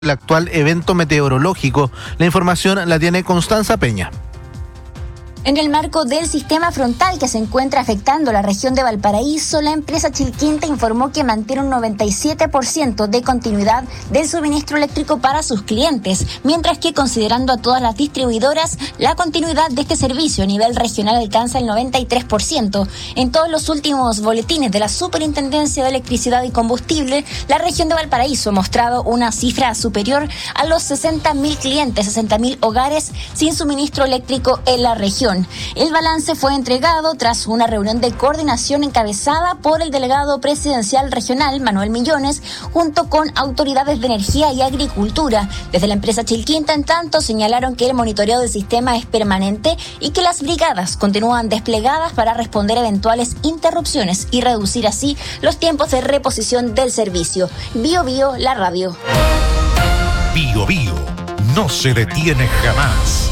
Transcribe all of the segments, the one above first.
el actual evento meteorológico. La información la tiene Constanza Peña. En el marco del sistema frontal que se encuentra afectando la región de Valparaíso, la empresa Chilquinta informó que mantiene un 97% de continuidad del suministro eléctrico para sus clientes, mientras que considerando a todas las distribuidoras, la continuidad de este servicio a nivel regional alcanza el 93%. En todos los últimos boletines de la Superintendencia de Electricidad y Combustible, la región de Valparaíso ha mostrado una cifra superior a los 60.000 clientes, 60.000 hogares sin suministro eléctrico en la región. El balance fue entregado tras una reunión de coordinación encabezada por el delegado presidencial regional, Manuel Millones, junto con autoridades de energía y agricultura. Desde la empresa Chilquinta, en tanto, señalaron que el monitoreo del sistema es permanente y que las brigadas continúan desplegadas para responder a eventuales interrupciones y reducir así los tiempos de reposición del servicio. Bio Bio, la radio. Bio Bio, no se detiene jamás.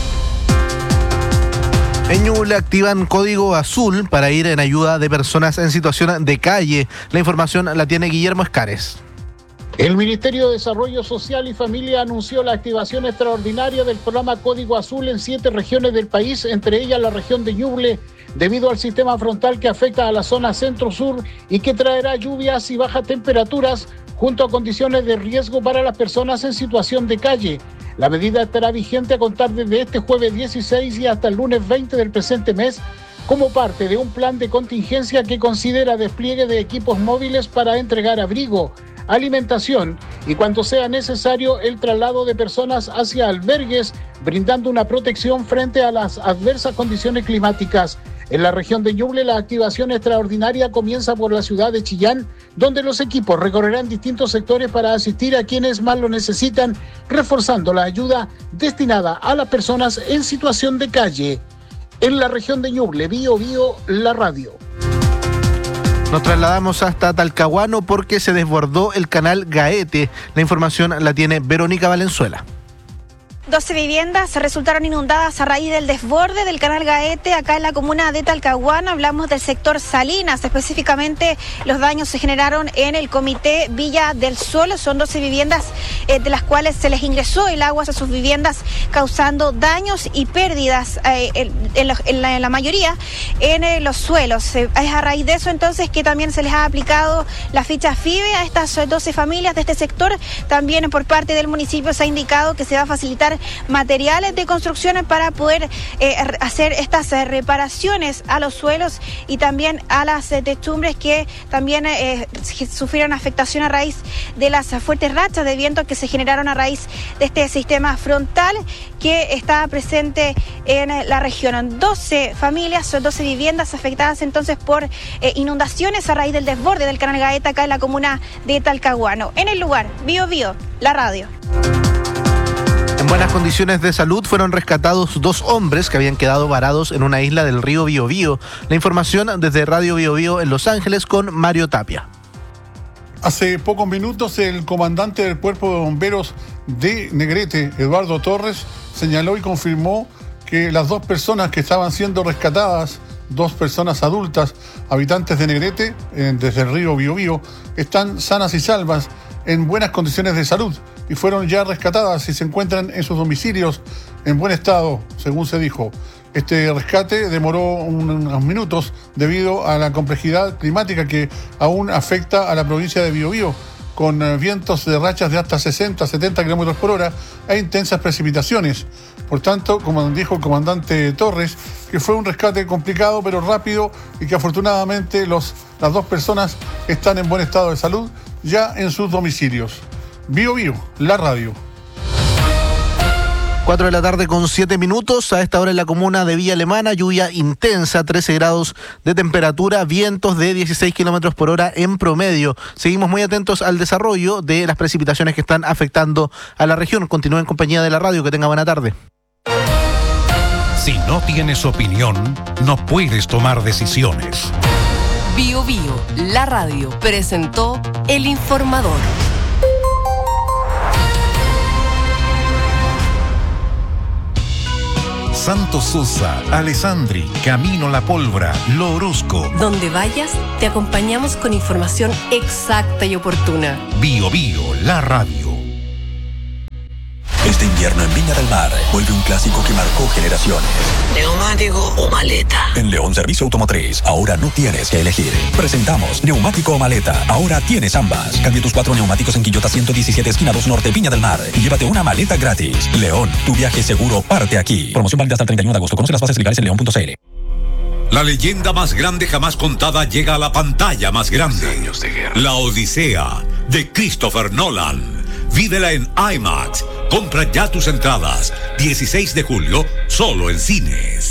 En Ñuble activan código azul para ir en ayuda de personas en situación de calle. La información la tiene Guillermo Escares. El Ministerio de Desarrollo Social y Familia anunció la activación extraordinaria del programa Código Azul en 7 regiones del país, entre ellas la región de Ñuble, debido al sistema frontal que afecta a la zona centro-sur y que traerá lluvias y bajas temperaturas junto a condiciones de riesgo para las personas en situación de calle. La medida estará vigente a contar desde este jueves 16 y hasta el lunes 20 del presente mes, como parte de un plan de contingencia que considera despliegue de equipos móviles para entregar abrigo, alimentación y, cuando sea necesario, el traslado de personas hacia albergues, brindando una protección frente a las adversas condiciones climáticas. En la región de Ñuble, la activación extraordinaria comienza por la ciudad de Chillán, donde los equipos recorrerán distintos sectores para asistir a quienes más lo necesitan, reforzando la ayuda destinada a las personas en situación de calle. En la región de Ñuble, Bio Bio, la radio. Nos trasladamos hasta Talcahuano porque se desbordó el canal Gaete. La información la tiene Verónica Valenzuela. 12 viviendas resultaron inundadas a raíz del desborde del canal Gaete acá en la comuna de Talcahuano. Hablamos del sector Salinas, específicamente los daños se generaron en el comité Villa del Sol. Son 12 viviendas de las cuales se les ingresó el agua a sus viviendas, causando daños y pérdidas en la mayoría en los suelos. Es a raíz de eso entonces que también se les ha aplicado la ficha FIBE a estas 12 familias de este sector. También por parte del municipio se ha indicado que se va a facilitar materiales de construcción para poder hacer estas reparaciones a los suelos y también a las techumbres que también sufrieron afectación a raíz de las fuertes rachas de viento que se generaron a raíz de este sistema frontal que está presente en la región. 12 familias, 12 viviendas afectadas entonces por inundaciones a raíz del desborde del canal Gaete acá en la comuna de Talcahuano. En el lugar, Bio Bio, la radio. En buenas condiciones de salud fueron rescatados 2 hombres que habían quedado varados en una isla del río Biobío. La información desde Radio Biobío en Los Ángeles con Mario Tapia. Hace pocos minutos el comandante del Cuerpo de Bomberos de Negrete, Eduardo Torres, señaló y confirmó que las 2 personas que estaban siendo rescatadas, 2 personas adultas, habitantes de Negrete, desde el río Biobío, están sanas y salvas, en buenas condiciones de salud, y fueron ya rescatadas y se encuentran en sus domicilios en buen estado, según se dijo. Este rescate demoró unos minutos debido a la complejidad climática que aún afecta a la provincia de Biobío, con vientos de rachas de hasta 60, 70 kilómetros por hora e intensas precipitaciones. Por tanto, como dijo el comandante Torres, que fue un rescate complicado pero rápido y que afortunadamente las 2 personas están en buen estado de salud ya en sus domicilios. Bio Bio, la radio. 4 de la tarde con 7 minutos. A esta hora en la comuna de Villa Alemana, lluvia intensa, 13 grados de temperatura, vientos de 16 kilómetros por hora en promedio. Seguimos muy atentos al desarrollo de las precipitaciones que están afectando a la región. Continúen en compañía de la radio. Que tenga buena tarde. Si no tienes opinión, no puedes tomar decisiones. Bio Bio, la radio, presentó El Informador. Santo Sosa, Alessandri, Camino La Pólvora, Lo Orozco. Donde vayas, te acompañamos con información exacta y oportuna. Bio Bio, la radio. invierno en Viña del Mar vuelve un clásico que marcó generaciones. ¿Neumático o maleta? En León Servicio Automotriz, ahora no tienes que elegir. Presentamos neumático o maleta. Ahora tienes ambas. Cambia tus 4 neumáticos en Quillota 117, esquina 2 Norte, Viña del Mar. Y llévate una maleta gratis. León, tu viaje seguro parte aquí. Promoción válida hasta el 31 de agosto. Conoce las bases legales en león.cl. La leyenda más grande jamás contada llega a la pantalla más grande. La Odisea, de Christopher Nolan. Vívela en IMAX. Compra ya tus entradas. 16 de julio, solo en cines.